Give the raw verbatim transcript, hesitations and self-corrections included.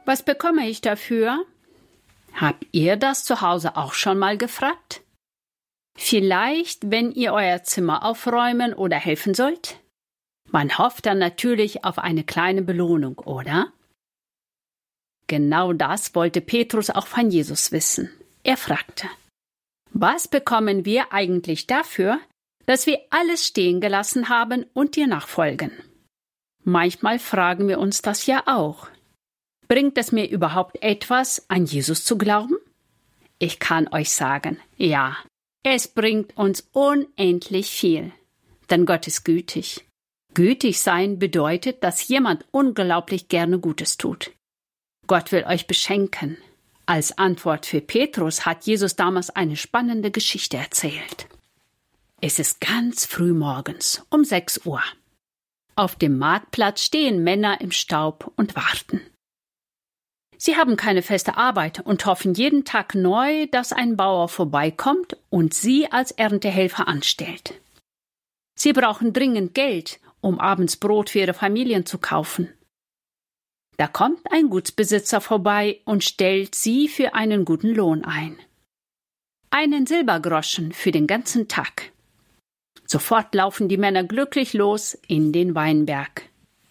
Was bekomme ich dafür? Habt ihr das zu Hause auch schon mal gefragt? Vielleicht, wenn ihr euer Zimmer aufräumen oder helfen sollt? Man hofft dann natürlich auf eine kleine Belohnung, oder? Genau das wollte Petrus auch von Jesus wissen. Er fragte: Was bekommen wir eigentlich dafür, dass wir alles stehen gelassen haben und dir nachfolgen? Manchmal fragen wir uns das ja auch. Bringt es mir überhaupt etwas, an Jesus zu glauben? Ich kann euch sagen, ja, es bringt uns unendlich viel. Denn Gott ist gütig. Gütig sein bedeutet, dass jemand unglaublich gerne Gutes tut. Gott will euch beschenken. Als Antwort für Petrus hat Jesus damals eine spannende Geschichte erzählt. Es ist ganz früh morgens, um sechs Uhr. Auf dem Marktplatz stehen Männer im Staub und warten. Sie haben keine feste Arbeit und hoffen jeden Tag neu, dass ein Bauer vorbeikommt und sie als Erntehelfer anstellt. Sie brauchen dringend Geld, um abends Brot für ihre Familien zu kaufen. Da kommt ein Gutsbesitzer vorbei und stellt sie für einen guten Lohn ein. Einen Silbergroschen für den ganzen Tag. Sofort laufen die Männer glücklich los in den Weinberg.